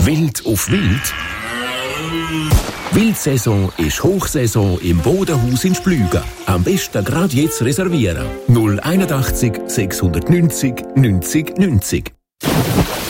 Wild auf Wild? Wildsaison ist Hochsaison im Bodenhaus in Splügen. Am besten gerade jetzt reservieren. 081 690 90 90.